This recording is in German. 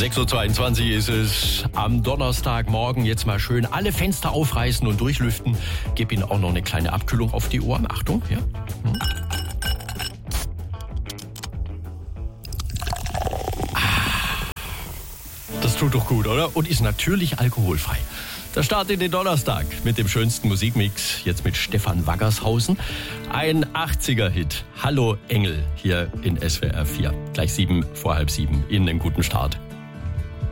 6.22 Uhr ist es am Donnerstagmorgen. Jetzt mal schön alle Fenster aufreißen und durchlüften. Gib Ihnen auch noch eine kleine Abkühlung auf die Ohren. Achtung, ja. Das tut doch gut, oder? Und ist natürlich alkoholfrei. Der Start in den Donnerstag mit dem schönsten Musikmix, jetzt mit Stefan Waggershausen. Ein 80er-Hit. Hallo Engel hier in SWR 4. Gleich 7 vor halb 7. Ihnen einen guten Start.